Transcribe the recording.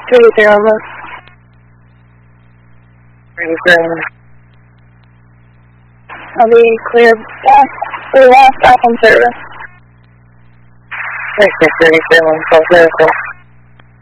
280 left. 37. I'll be clear back. Clear left, back on service. 3637, full circle.